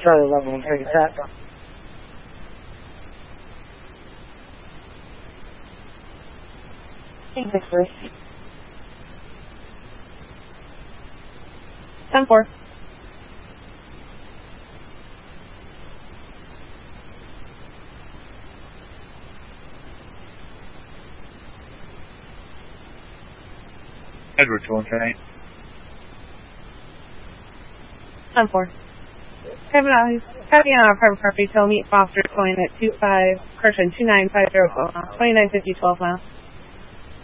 Charlie 11, we'll take a tap. Thanks, 10-4. Edward 218. 10-4. Copy on private property, so meet Foster, going at 25, correction, 2950, 2950, 12 miles.